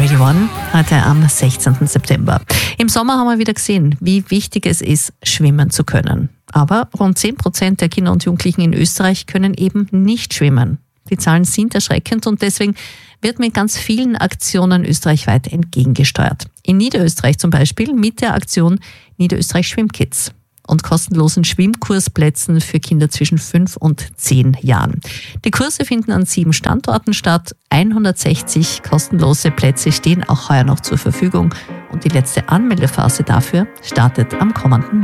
Radio 1, heute am 16. September. Im Sommer haben wir wieder gesehen, wie wichtig es ist, schwimmen zu können. Aber rund 10% der Kinder und Jugendlichen in Österreich können eben nicht schwimmen. Die Zahlen sind erschreckend und deswegen wird mit ganz vielen Aktionen österreichweit entgegengesteuert. In Niederösterreich zum Beispiel mit der Aktion Niederösterreich Schwimmkids und kostenlosen Schwimmkursplätzen für Kinder zwischen 5 und 10 Jahren. Die Kurse finden an 7 Standorten statt. 160 kostenlose Plätze stehen auch heuer noch zur Verfügung und die letzte Anmeldephase dafür startet am kommenden